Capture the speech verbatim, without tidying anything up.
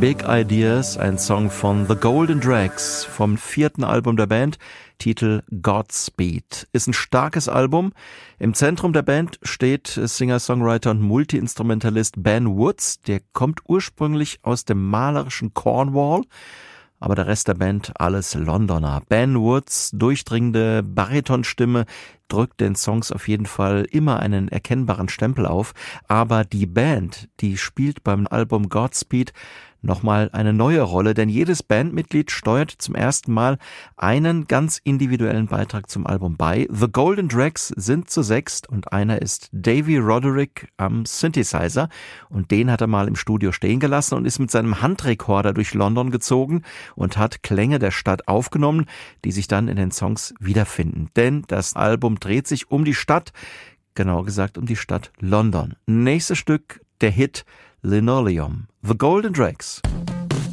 Big Ideas, ein Song von The Golden Drags vom vierten Album der Band, Titel Godspeed. Ist ein starkes Album. Im Zentrum der Band steht Singer-Songwriter und Multi-Instrumentalist Ben Woods. Der kommt ursprünglich aus dem malerischen Cornwall, aber der Rest der Band alles Londoner. Ben Woods' durchdringende Baritonstimme drückt den Songs auf jeden Fall immer einen erkennbaren Stempel auf, aber die Band, die spielt beim Album Godspeed nochmal eine neue Rolle, denn jedes Bandmitglied steuert zum ersten Mal einen ganz individuellen Beitrag zum Album bei. The Golden Drags sind zu sechst und einer ist Davey Roderick am Synthesizer und den hat er mal im Studio stehen gelassen und ist mit seinem Handrekorder durch London gezogen und hat Klänge der Stadt aufgenommen, die sich dann in den Songs wiederfinden. Denn das Album dreht sich um die Stadt, genau gesagt um die Stadt London. Nächstes Stück, der Hit Linoleum. The Golden Drags.